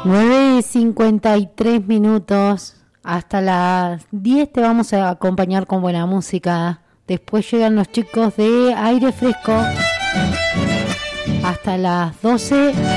9:53. Hasta las 10 te vamos a acompañar con buena música. Después llegan los chicos de Aire Fresco. Hasta las 12.